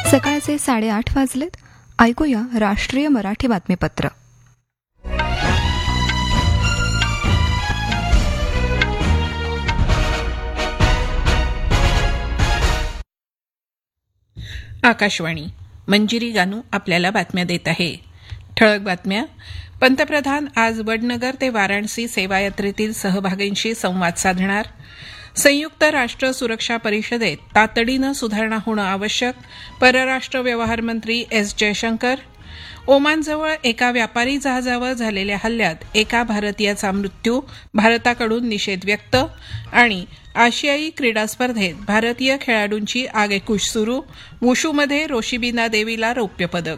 सकाळचे 8:30 वाजलेत. ऐकूया राष्ट्रीय मराठी बातमीपत्र. आकाशवाणी. मंजिरी गानू आपल्याला बातम्या देत आहे. ठळक बातम्या. पंतप्रधान आज वडनगर ते वाराणसी सेवायात्रेतील सहभागींशी संवाद साधणार. संयुक्त राष्ट्र सुरक्षा परिषदेत तातडीनं सुधारणा होणं आवश्यक. परराष्ट्र व्यवहार मंत्री एस जयशंकर. ओमानजवळ एका व्यापारी जहाजावर झालेल्या हल्ल्यात एका भारतीयाचा मृत्यू, भारताकडून निषेध व्यक्त. आणि आशियाई क्रीडा स्पर्धेत भारतीय खेळाडूंची आगेकूच सुरू. वुशूमध्ये रोशिबिना देवीला रौप्य पदक.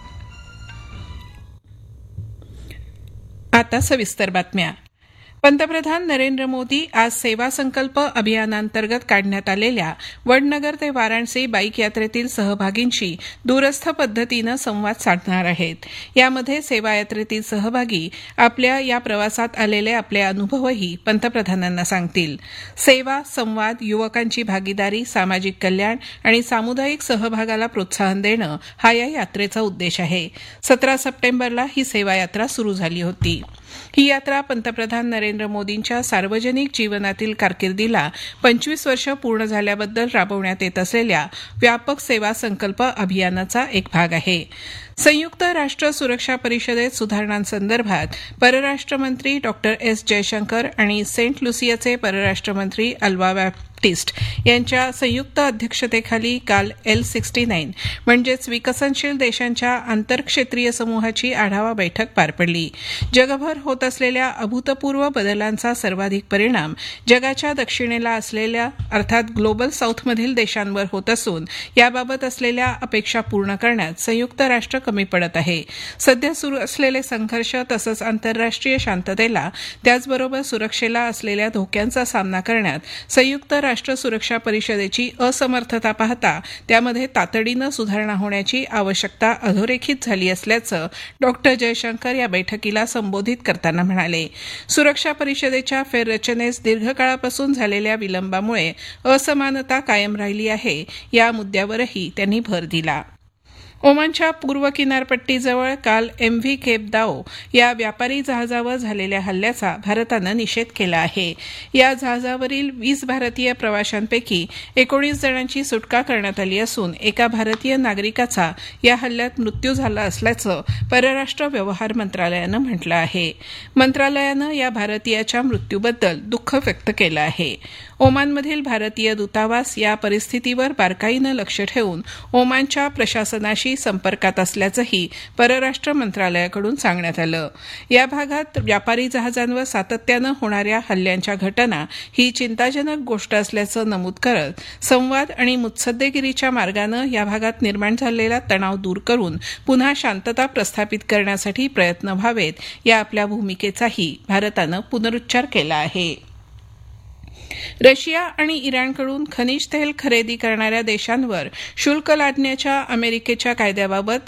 आता सविस्तर बातम्या. पंतप्रधान नरेंद्र मोदी आज सेवा संकल्प अभियानांतर्गत काढण्यात आलेल्या वडनगर ते वाराणसी बाईक यात्रेतील सहभागींशी दूरस्थ पद्धतीनं संवाद साधणार आहेत. यामध्ये सेवा यात्रेतील सहभागी आपल्या या प्रवासात आलेले आपले अनुभवही पंतप्रधानांना सांगतील. सेवा, संवाद, युवकांची भागीदारी, सामाजिक कल्याण आणि सामुदायिक सहभागाला प्रोत्साहन देणं हा या यात्रेचा उद्देश आहे. 17 सप्टेंबरला ही सेवा यात्रा सुरू झाली होती. ही यात्रा पंतप्रधान नरेंद्र मोदींच्या सार्वजनिक जीवनातील कारकिर्दीला 25 वर्ष पूर्ण झाल्याबद्दल राबवण्यात येत असलेल्या व्यापक सेवा संकल्प अभियानाचा एक भाग आहे. संयुक्त राष्ट्र सुरक्षा परिषदेत सुधारणांसंदर्भात परराष्ट्र मंत्री डॉक्टर एस जयशंकर आणि सेंट लुसियाचे परराष्ट्र मंत्री अल्वा बॅप्टिस्ट यांच्या संयुक्त अध्यक्षतेखाली काल L69 म्हणजेच विकसनशील देशांच्या आंतरक्षेत्रीय समूहाची आढावा बैठक पार पडली. जगभर होत असलेल्या अभूतपूर्व बदलांचा सर्वाधिक परिणाम जगाच्या दक्षिणेला असलेल्या अर्थात ग्लोबल साऊथमधील देशांवर होत असून याबाबत असलेल्या अपेक्षा पूर्ण करण्यात संयुक्त राष्ट्र कमी पडत आहे. सध्या सुरू असलेले संघर्ष तसंच आंतरराष्ट्रीय शांततेला त्याचबरोबर सुरक्षेला असलेल्या धोक्यांचा सामना करण्यात संयुक्त राष्ट्र सुरक्षा परिषदेची असमर्थता पाहता त्यामध्ये तातडीनं सुधारणा होण्याची आवश्यकता अधोरेखित झाली असल्याचं डॉक्टर जयशंकर या बैठकीला संबोधित करताना म्हणाले. सुरक्षा परिषदेच्या फेररचनेस दीर्घकाळापासून झालेल्या विलंबामुळे असमानता कायम राहिली आहे. या मुद्द्यावरही त्यांनी भर दिला. ओमानच्या पूर्व किनारपट्टीजवळ काल MV केप दाओ या व्यापारी जहाजावर झालेल्या हल्ल्याचा भारतानं निषेध केला आहे. या जहाजावरील 20 भारतीय प्रवाशांपैकी 19 जणांची सुटका करण्यात आली असून एका भारतीय नागरिकाचा या हल्ल्यात मृत्यू झाला असल्याचं परराष्ट्र व्यवहार मंत्रालयानं म्हटलं आहे. मंत्रालयानं या भारतीयाच्या मृत्यूबद्दल दुःख व्यक्त केलं आहे. ओमानमधील भारतीय दूतावास या परिस्थितीवर बारकाईनं लक्ष ठेवून ओमानच्या प्रशासनाशी संपर्कात असल्याचंही परराष्ट्र मंत्रालयाकडून सांगण्यात आलं. या भागात व्यापारी जहाजांवर सातत्यानं होणाऱ्या हल्ल्यांच्या घटना ही चिंताजनक गोष्ट असल्याचं नमूद करत संवाद आणि मुत्सद्देगिरीच्या मार्गानं या भागात निर्माण झालेला तणाव दूर करून पुन्हा शांतता प्रस्थापित करण्यासाठी प्रयत्न व्हावेत या आपल्या भूमिकेचाही भारतानं पुनरुच्चार केला आहे. रशिया आणि इराणकडून खनिज तेल खरेदी करणाऱ्या देशांवर शुल्क लादण्याच्या अमेरिकेच्या कायद्याबाबत